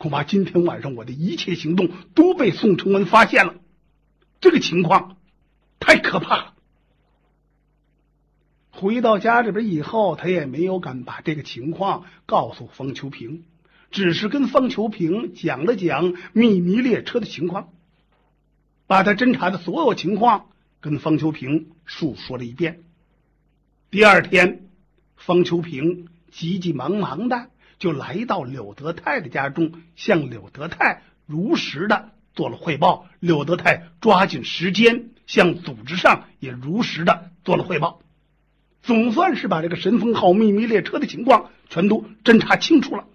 恐怕今天晚上我的一切行动都被宋承文发现了，这个情况太可怕了。回到家里边以后，他也没有敢把这个情况告诉方秋平，只是跟方秋平讲了讲秘密列车的情况，把他侦查的所有情况跟方秋平述说了一遍。第二天，方秋平急急忙忙的就来到柳德泰的家中，向柳德泰如实的做了汇报。柳德泰抓紧时间向组织上也如实的做了汇报，总算是把这个神风号秘密列车的情况全都侦查清楚了。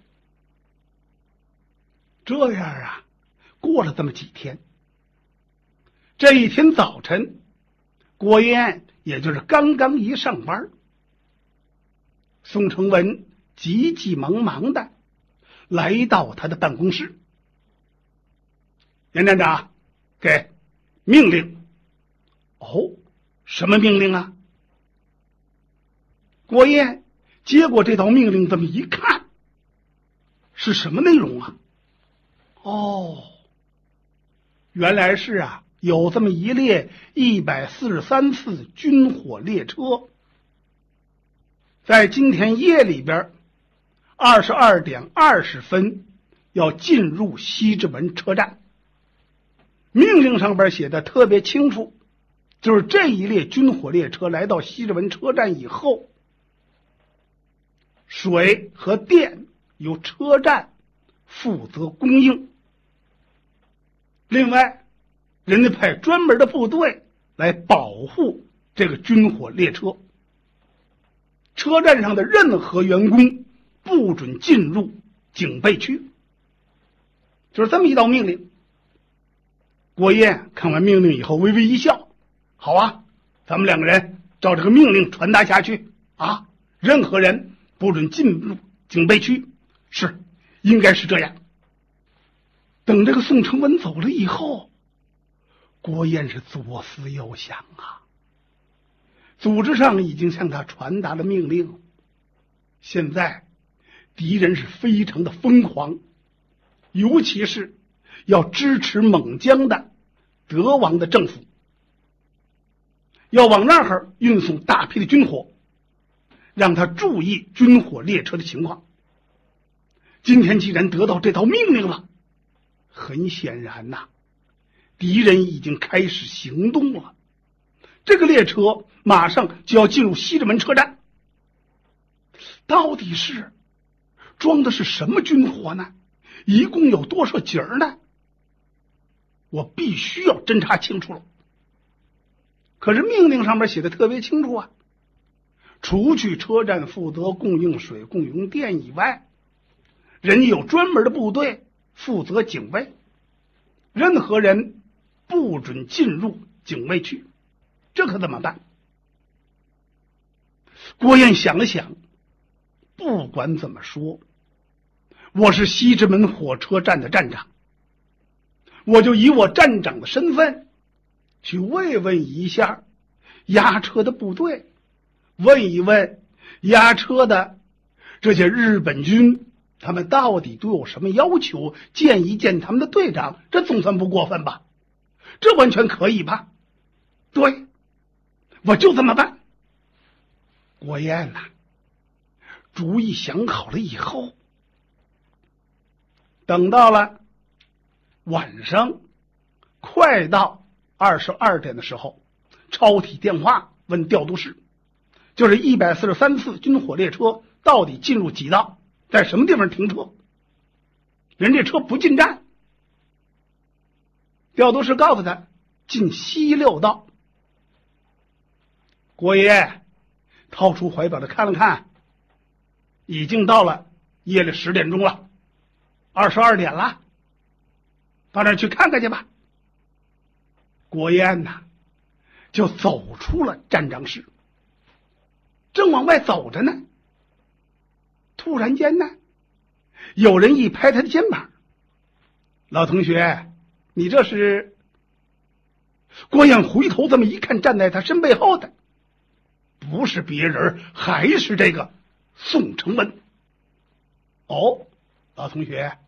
这样啊，过了这么几天，这一天早晨，郭燕也就是刚刚一上班，宋承文急急忙忙的来到他的办公室。严站长，给命令。哦，什么命令啊？郭燕接过这道命令，这么一看，是什么内容啊？哦，原来是啊，有这么一列143次军火列车，在今天夜里边22点20分要进入西直门车站。命令上边写的特别清楚，就是这一列军火列车来到西直门车站以后，水和电由车站负责供应，另外人家派专门的部队来保护这个军火列车，车站上的任何员工不准进入警备区，就是这么一道命令。郭燕看完命令以后微微一笑，好啊，咱们两个人照这个命令传达下去啊，任何人不准进入警备区，是，应该是这样。等这个宋承文走了以后，郭燕是左思右想啊，组织上已经向他传达了命令，现在敌人是非常的疯狂，尤其是要支持蒙江的德王的政府，要往那儿运送大批的军火，让他注意军火列车的情况。今天既然得到这道命令了，很显然呐，敌人已经开始行动了，这个列车马上就要进入西直门车站。到底是装的是什么军火呢？一共有多少节呢？我必须要侦查清楚了。可是命令上面写的特别清楚啊，除去车站负责供应水供应电以外，人家有专门的部队负责警卫，任何人不准进入警卫区，这可怎么办？郭燕想了想，不管怎么说，我是西直门火车站的站长，我就以我站长的身份去慰问一下押车的部队，问一问押车的这些日本军，他们到底都有什么要求，见一见他们的队长，这总算不过分吧？这完全可以吧？对，我就这么办。郭燕呐，主意想好了以后，等到了晚上快到22点的时候，抄起电话问调度室，就是143次军火列车到底进入几道，在什么地方停车？人这车不进站。调度室告诉他进西6道。郭爷掏出怀表的看了看，已经到了夜里10点钟了，22点了，到那儿去看看去吧。郭燕呐，就走出了站长室，正往外走着呢，突然间呢，有人一拍他的肩膀，老同学，你这是？郭燕回头这么一看，站在他身背后的不是别人，还是这个宋承文。哦，老同学，